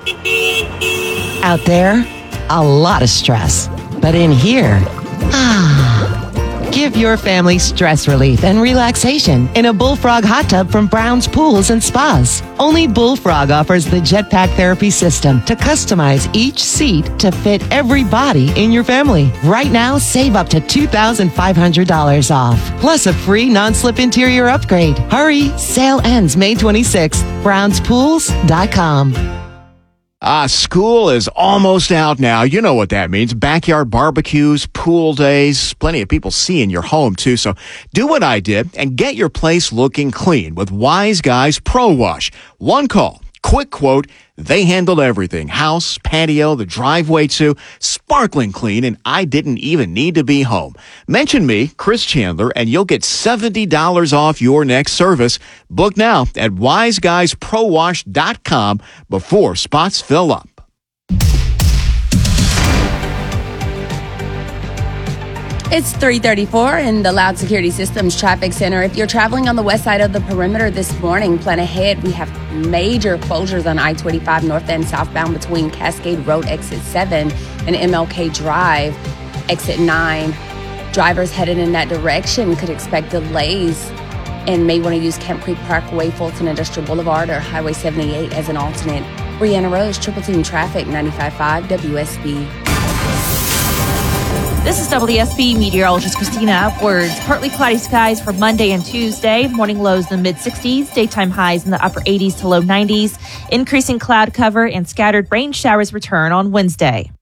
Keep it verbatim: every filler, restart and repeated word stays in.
Out there, a lot of stress. But in here, ah, give your family stress relief and relaxation in a Bullfrog hot tub from Brown's Pools and Spas. Only Bullfrog offers the Jetpack Therapy System to customize each seat to fit every body in your family. Right now, save up to two thousand five hundred dollars off, plus a free non-slip interior upgrade. Hurry, sale ends May twenty-sixth. browns pools dot com. Ah, school is almost out now. You know what that means. Backyard barbecues, pool days, plenty of people seeing your home too. So do what I did and get your place looking clean with Wise Guys Pro Wash. One call, quick quote. They handled everything. House, patio, the driveway too. Sparkling clean, and I didn't even need to be home. Mention me, Chris Chandler, and you'll get seventy dollars off your next service. Book now at wise guys pro wash dot com before spots fill up. It's three thirty-four in the Loud Security Systems Traffic Center. If you're traveling on the west side of the perimeter this morning, plan ahead. We have major closures on I twenty-five north and southbound between Cascade Road, exit seven, and M L K Drive, exit nine. Drivers headed in that direction could expect delays and may want to use Camp Creek Parkway, Fulton Industrial Boulevard, or Highway seventy-eight as an alternate. Brianna Rose, Triple Team Traffic, ninety-five point five W S B. This is W S B meteorologist Christina Upwards. Partly cloudy skies for Monday and Tuesday. Morning lows in the mid sixties, daytime highs in the upper eighties to low nineties. Increasing cloud cover and scattered rain showers return on Wednesday.